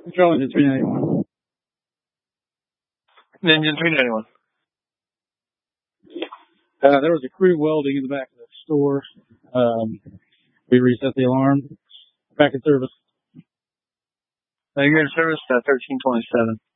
Control engine 391. Engine 391. There was a crew welding in the back of the store. We reset the alarm. Back in service. You're in service at 1327.